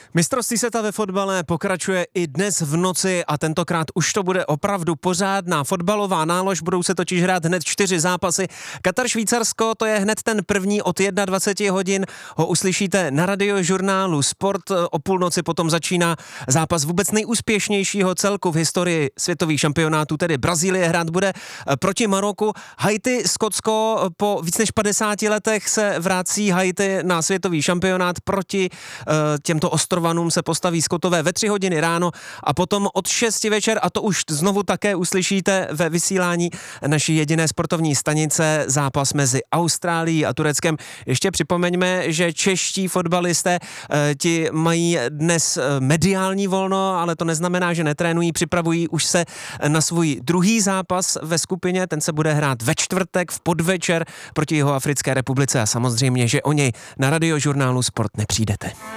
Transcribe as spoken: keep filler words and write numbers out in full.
Mistrovství světa ve fotbale pokračuje i dnes v noci a tentokrát už to bude opravdu pořádná fotbalová nálož, budou se totiž hrát hned čtyři zápasy. Katar-Švýcarsko, to je hned ten první od dvacet jedna hodin, ho uslyšíte na radiožurnálu Sport, o půlnoci potom začíná zápas vůbec nejúspěšnějšího celku v historii světových šampionátů, tedy Brazílie hrát bude proti Maroku. Haiti, Skotsko, po víc než padesáti letech se vrací Haiti na světový šampionát proti uh, těmto ostrovům se postaví Skotové ve tři hodiny ráno a potom od šesti večer, a to už znovu také uslyšíte ve vysílání naší jediné sportovní stanice, zápas mezi Austrálií a Tureckem. Ještě připomeňme, že čeští fotbalisté ti mají dnes mediální volno, ale to neznamená, že netrénují, připravují už se na svůj druhý zápas ve skupině, ten se bude hrát ve čtvrtek v podvečer proti Jihoafrické republice a samozřejmě, že o něj na radiožurnálu Sport nepřijdete.